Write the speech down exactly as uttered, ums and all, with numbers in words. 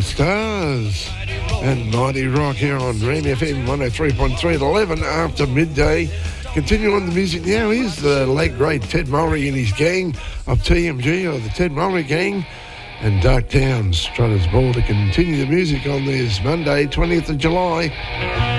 Stars and Mighty Rock here on Ram F M one oh three point three at eleven after midday. Continuing on the music now, here's the late great Ted Mulry and his gang of T M G, or the Ted Mulry Gang, and Dark Town, Strutter's Ball, to continue the music on this Monday, twentieth of July.